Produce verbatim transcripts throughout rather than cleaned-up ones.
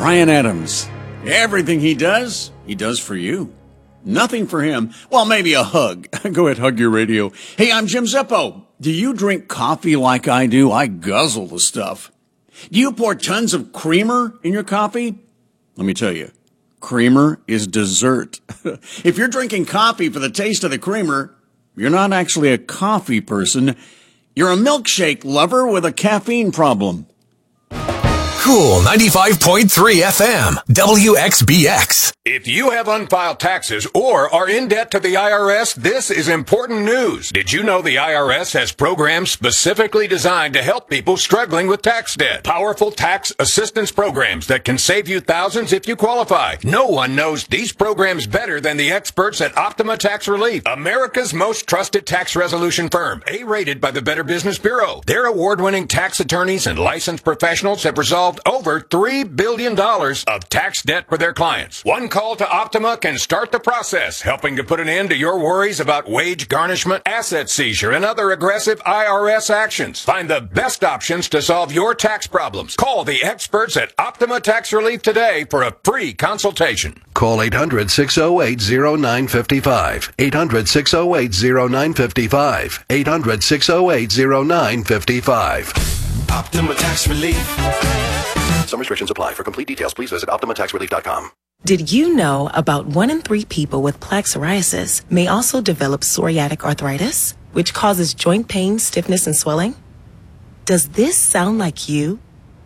Bryan Adams. Everything he does, he does for you. Nothing for him. Well, maybe a hug. Go ahead, hug your radio. Hey, I'm Jim Zeppo. Do you drink coffee like I do? I guzzle the stuff. Do you pour tons of creamer in your coffee? Let me tell you, creamer is dessert. If you're drinking coffee for the taste of the creamer, you're not actually a coffee person. You're a milkshake lover with a caffeine problem. Cool ninety-five point three F M, W X B X. If you have unfiled taxes or are in debt to the I R S, this is important news. Did you know the I R S has programs specifically designed to help people struggling with tax debt? Powerful tax assistance programs that can save you thousands if you qualify. No one knows these programs better than the experts at Optima Tax Relief, America's most trusted tax resolution firm, A-rated by the Better Business Bureau. Their award-winning tax attorneys and licensed professionals have resolved over three billion dollars of tax debt for their clients. One call to Optima can start the process, helping to put an end to your worries about wage garnishment, asset seizure, and other aggressive I R S actions. Find the best options to solve your tax problems. Call the experts at Optima Tax Relief today for a free consultation. Call eight hundred, six oh eight, oh nine five five. eight hundred, six oh eight, oh nine five five. eight hundred, six oh eight, oh nine five five. Optima Tax Relief. Some restrictions apply. For complete details, please visit optima tax relief dot com. Did you know about one in three people with plaque psoriasis may also develop psoriatic arthritis, which causes joint pain, stiffness, and swelling? Does this sound like you?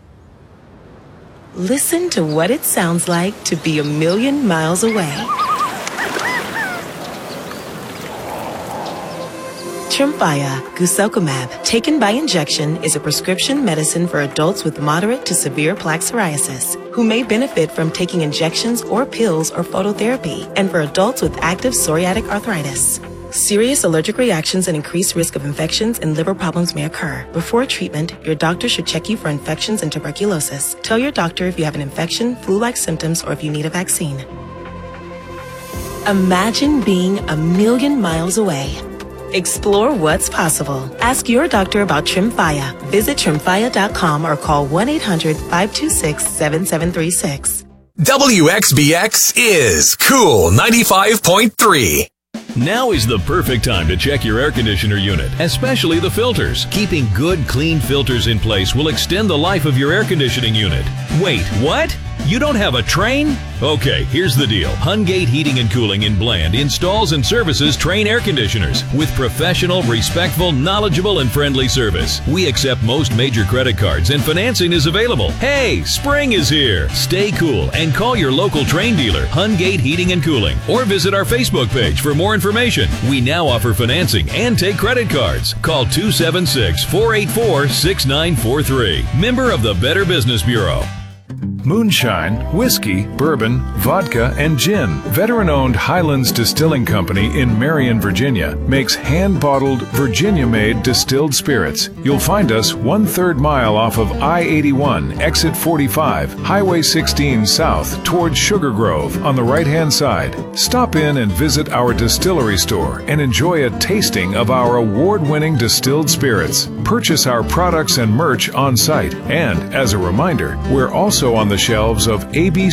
Listen to what it sounds like to be a million miles away. Tremfya guselkumab, taken by injection, is a prescription medicine for adults with moderate to severe plaque psoriasis who may benefit from taking injections or pills or phototherapy, and for adults with active psoriatic arthritis. Serious allergic reactions and increased risk of infections and liver problems may occur. Before treatment, your doctor should check you for infections and tuberculosis. Tell your doctor if you have an infection, flu-like symptoms, or if you need a vaccine. Imagine being a million miles away. Explore what's possible. Ask your doctor about Tremfya. Visit tremfya dot com or call one eight hundred, five two six, seven seven three six. W X B X is Cool ninety-five point three. Now is the perfect time to check your air conditioner unit, especially the filters. Keeping good, clean filters in place will extend the life of your air conditioning unit. Wait, what? You don't have a Trane? Okay, here's the deal. Hungate Heating and Cooling in Bland installs and services Trane air conditioners with professional, respectful, knowledgeable, and friendly service. We accept most major credit cards and financing is available. Hey, spring is here. Stay cool and call your local Trane dealer, Hungate Heating and Cooling, or visit our Facebook page for more information. We now offer financing and take credit cards. Call two seven six, four eight four, six nine four three. Member of the Better Business Bureau. Moonshine, whiskey, bourbon, vodka, and gin. Veteran-owned Highlands Distilling Company in Marion, Virginia makes hand-bottled, Virginia-made distilled spirits. You'll find us one-third mile off of I eighty-one, exit forty-five, Highway sixteen south towards Sugar Grove on the right-hand side. Stop in and visit our distillery store and enjoy a tasting of our award-winning distilled spirits. Purchase our products and merch on site. And, as a reminder, we're also on the shelves of A B